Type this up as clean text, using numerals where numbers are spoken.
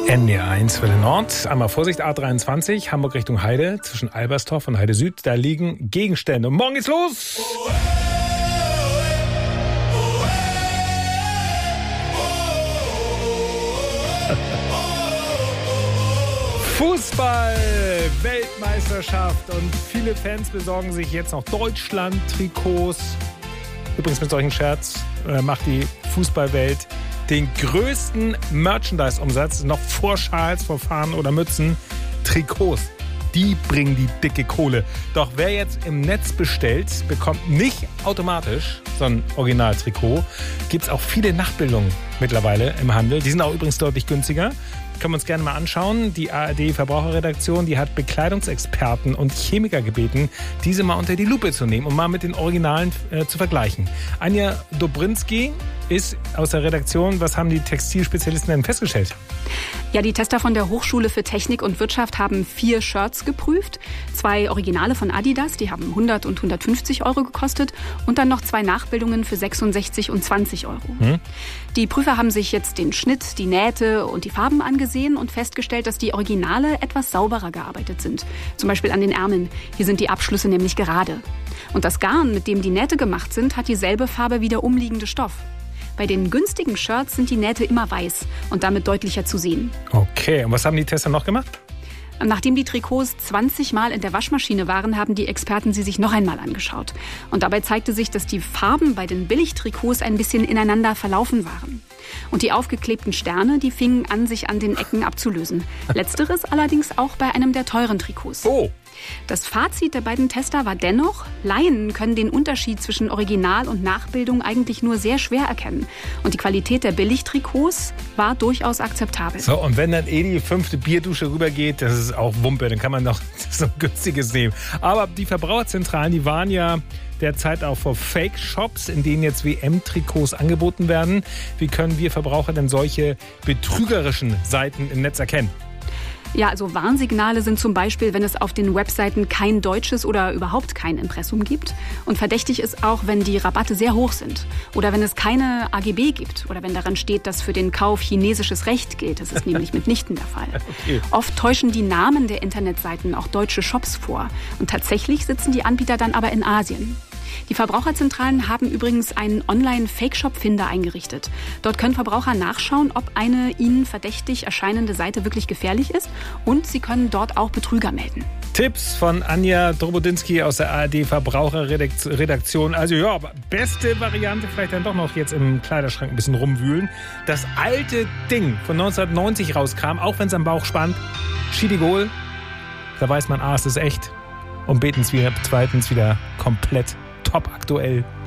NDR1 Welle Nord. Einmal Vorsicht, A23, Hamburg Richtung Heide, zwischen Alberstorf und Heide Süd. Da liegen Gegenstände. Und morgen geht's los! Fußball, Weltmeisterschaft und viele Fans besorgen sich jetzt noch Deutschland-Trikots. Übrigens mit solchen Scherz macht die Fußballwelt den größten Merchandise-Umsatz noch vor Schals, vor Fahnen oder Mützen. Trikots, die bringen die dicke Kohle. Doch wer jetzt im Netz bestellt, bekommt nicht automatisch so ein Originaltrikot. Gibt es auch viele Nachbildungen mittlerweile im Handel. Die sind auch übrigens deutlich günstiger. Können wir uns gerne mal anschauen. Die ARD-Verbraucherredaktion, die hat Bekleidungsexperten und Chemiker gebeten, diese mal unter die Lupe zu nehmen und mal mit den Originalen zu vergleichen. Anja Dobrinski ist aus der Redaktion. Was haben die Textilspezialisten denn festgestellt? Ja, die Tester von der Hochschule für Technik und Wirtschaft haben 4 Shirts geprüft. 2 Originale von Adidas, die haben 100 und 150 Euro gekostet. Und dann noch 2 Nachbildungen für 66 und 20 Euro. Die Prüfer haben sich jetzt den Schnitt, die Nähte und die Farben angesehen und festgestellt, dass die Originale etwas sauberer gearbeitet sind. Zum Beispiel an den Ärmeln. Hier sind die Abschlüsse nämlich gerade. Und das Garn, mit dem die Nähte gemacht sind, hat dieselbe Farbe wie der umliegende Stoff. Bei den günstigen Shirts sind die Nähte immer weiß und damit deutlicher zu sehen. Okay, und was haben die Tester noch gemacht? Nachdem die Trikots 20 Mal in der Waschmaschine waren, haben die Experten sie sich noch einmal angeschaut. Und dabei zeigte sich, dass die Farben bei den Billigtrikots ein bisschen ineinander verlaufen waren. Und die aufgeklebten Sterne, die fingen an, sich an den Ecken abzulösen. Letzteres allerdings auch bei einem der teuren Trikots. Oh! Das Fazit der beiden Tester war dennoch, Laien können den Unterschied zwischen Original und Nachbildung eigentlich nur sehr schwer erkennen. Und die Qualität der Billigtrikots war durchaus akzeptabel. So, und wenn dann die 5. Bierdusche rübergeht, das ist auch Wumpe, dann kann man noch so ein günstiges nehmen. Aber die Verbraucherzentralen, die waren ja derzeit auch vor Fake-Shops, in denen jetzt WM-Trikots angeboten werden. Wie können wir Verbraucher denn solche betrügerischen Seiten im Netz erkennen? Ja, also Warnsignale sind zum Beispiel, wenn es auf den Webseiten kein deutsches oder überhaupt kein Impressum gibt. Und verdächtig ist auch, wenn die Rabatte sehr hoch sind. Oder wenn es keine AGB gibt. Oder wenn daran steht, dass für den Kauf chinesisches Recht gilt. Das ist nämlich mitnichten der Fall. Okay. Oft täuschen die Namen der Internetseiten auch deutsche Shops vor. Und tatsächlich sitzen die Anbieter dann aber in Asien. Die Verbraucherzentralen haben übrigens einen Online-Fake-Shop-Finder eingerichtet. Dort können Verbraucher nachschauen, ob eine ihnen verdächtig erscheinende Seite wirklich gefährlich ist. Und sie können dort auch Betrüger melden. Tipps von Anja Drobodinski aus der ARD-Verbraucherredaktion. Also ja, beste Variante vielleicht dann doch noch jetzt im Kleiderschrank ein bisschen rumwühlen. Das alte Ding von 1990 rauskam, auch wenn es am Bauch spannt. Schidigol, da weiß man, es ist echt. Und zweitens wieder komplett top aktuell.